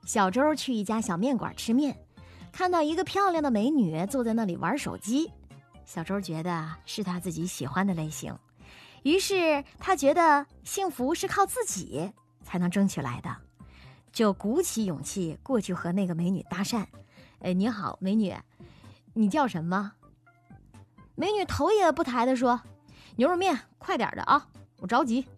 小周去一家小面馆吃面，看到一个漂亮的美女坐在那里玩手机，小周觉得是他自己喜欢的类型，于是他觉得幸福是靠自己才能争取来的，就鼓起勇气过去和那个美女搭讪。你好，美女，你叫什么？美女头也不抬地说：牛肉面，快点的啊，我着急。